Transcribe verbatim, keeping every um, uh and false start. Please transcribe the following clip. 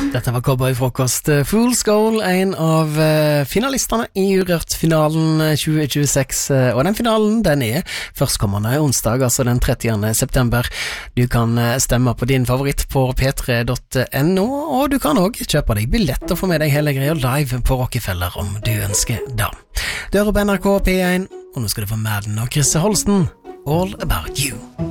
Dette var Cowboy-frokost. Fool's Goal, en av uh, finalistene i Urørt-finalen tjue tjueseks, uh, og den finalen, den er førstkommende onsdag, altså den trettiende september. Du kan uh, stemme på din favoritt på p tre punktum no, og du kan også kjøpe deg billett og få med deg hele greia live på Rockefeller om du ønsker det. Du hører på N R K P én, og nå skal du få Madden og Chris Holsten, All About You.